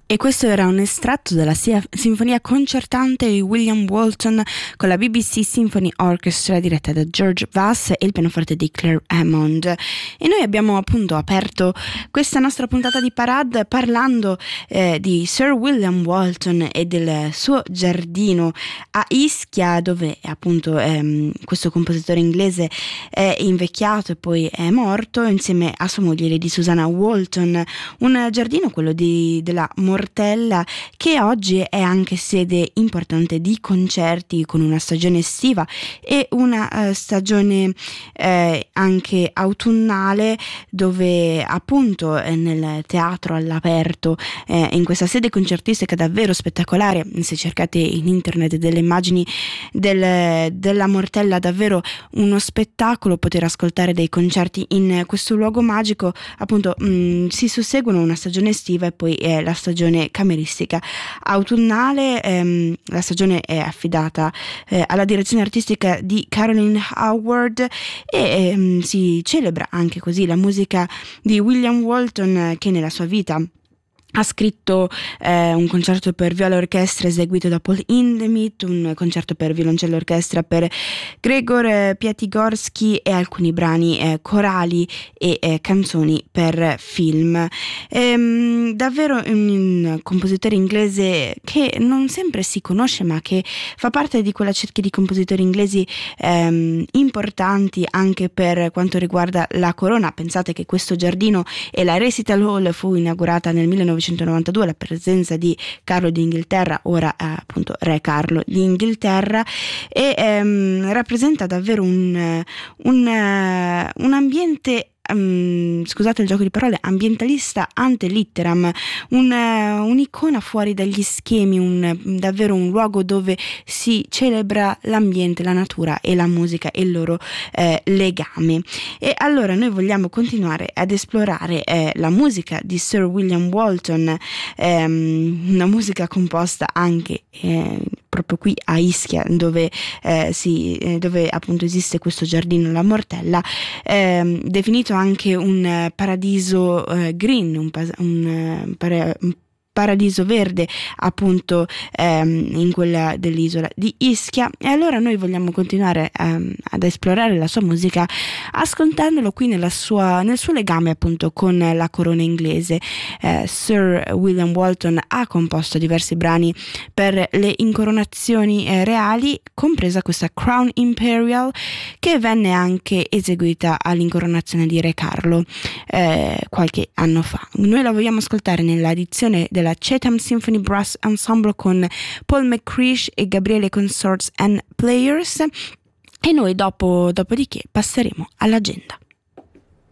E questo era un estratto della sinfonia concertante di William Walton con la BBC Symphony Orchestra diretta da George Bass e il pianoforte di Claire Hammond. E noi abbiamo appunto aperto questa nostra puntata di Parade parlando di Sir William Walton e del suo giardino a Ischia, dove appunto questo compositore inglese è invecchiato e poi è morto insieme a sua moglie Lady Susanna Walton. Un giardino, quello della Mortella, che oggi è anche sede importante di concerti, con una stagione estiva e una stagione anche autunnale, dove appunto nel teatro all'aperto, in questa sede concertistica davvero spettacolare, se cercate in internet delle immagini della Mortella, davvero uno spettacolo poter ascoltare dei concerti in questo luogo magico. Appunto si susseguono una stagione estiva e poi la stagione cameristica autunnale. La stagione è affidata alla direzione artistica di Caroline Howard e si celebra anche così la musica di William Walton, che nella sua vita ha scritto un concerto per viola e orchestra eseguito da Paul Hindemith, un concerto per violoncello e orchestra per Gregor Piatigorsky e alcuni brani corali e canzoni per film. Davvero un compositore inglese che non sempre si conosce, ma che fa parte di quella cerchia di compositori inglesi importanti anche per quanto riguarda la corona. Pensate che questo giardino e la Recital Hall fu inaugurata nel 1992 alla presenza di Carlo d'Inghilterra, ora appunto Re Carlo d'Inghilterra, e rappresenta davvero un ambiente, scusate il gioco di parole, ambientalista ante litteram, un'icona fuori dagli schemi, davvero un luogo dove si celebra l'ambiente, la natura e la musica e il loro legame. E allora noi vogliamo continuare ad esplorare la musica di Sir William Walton, una musica composta anche proprio qui a Ischia, dove appunto esiste questo giardino, la Mortella, definito anche un paradiso green, un paradiso verde appunto in quella dell'isola di Ischia. E allora noi vogliamo continuare ad esplorare la sua musica ascoltandolo qui nel suo legame appunto con la corona inglese. Sir William Walton ha composto diversi brani per le incoronazioni reali, compresa questa Crown Imperial, che venne anche eseguita all'incoronazione di Re Carlo qualche anno fa. Noi la vogliamo ascoltare nella edizione della Chatham Symphony Brass Ensemble con Paul McCreish e Gabriele Consorts and Players, e noi dopodiché passeremo all'agenda.